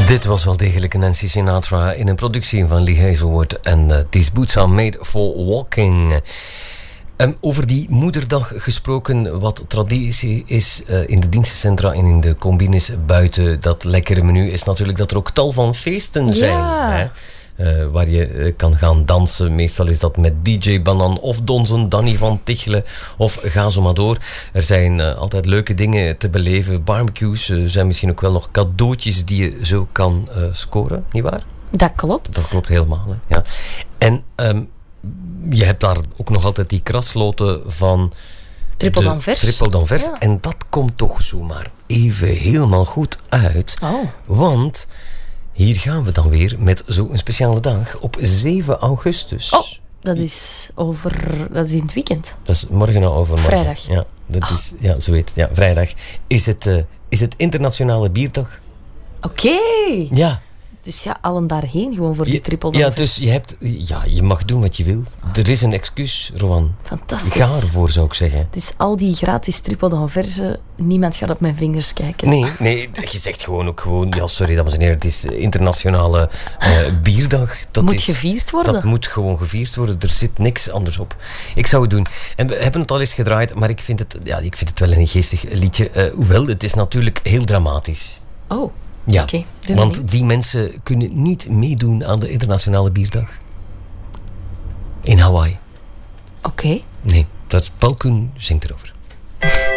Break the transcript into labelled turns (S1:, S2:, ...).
S1: Dit was wel degelijk Nancy Sinatra in een productie van Lee Hazelwood en These Boots Are Made for Walking. Over die moederdag gesproken, wat traditie is in de dienstencentra en in de combines buiten dat lekkere menu, is natuurlijk dat er ook tal van feesten zijn.
S2: Ja.
S1: Hè? Waar je kan gaan dansen. Meestal is dat met DJ Banan of Donzen, Danny van Tichelen of ga zo maar door. Er zijn altijd leuke dingen te beleven. Barbecues, zijn misschien ook wel nog cadeautjes die je zo kan scoren, nietwaar?
S2: Dat klopt.
S1: Dat klopt helemaal. Hè? Ja. En je hebt daar ook nog altijd die krasloten van
S2: Triple d'Anvers.
S1: Triple d'Anvers.
S2: Ja.
S1: En dat komt toch zomaar even helemaal goed uit.
S2: Oh.
S1: Want hier gaan we dan weer met zo'n speciale dag op 7 augustus.
S2: Oh, dat is in het weekend.
S1: Dat is morgen nou overmorgen.
S2: Vrijdag.
S1: Ja, dat is, ja, zo heet het. Ja, vrijdag. Is het internationale bierdag?
S2: Oké.
S1: Ja.
S2: Dus ja, allen daarheen gewoon voor die triple d'Anvers.
S1: Ja, dus je mag doen wat je wil. Er is een excuus, Rowan.
S2: Fantastisch.
S1: Ga ervoor, zou ik zeggen.
S2: Dus al die gratis triple d'Anvers, niemand gaat op mijn vingers kijken.
S1: Nee, je zegt gewoon, ja, sorry dames en heren, het is internationale bierdag. Dat
S2: moet gevierd worden.
S1: Dat moet gewoon gevierd worden. Er zit niks anders op. Ik zou het doen. En we hebben het al eens gedraaid, maar ik vind het wel een geestig liedje. Hoewel, het is natuurlijk heel dramatisch.
S2: Oh.
S1: Ja,
S2: okay,
S1: want die mensen kunnen niet meedoen aan de internationale bierdag. In Hawaii.
S2: Oké.
S1: Nee, Paul Koen zingt erover.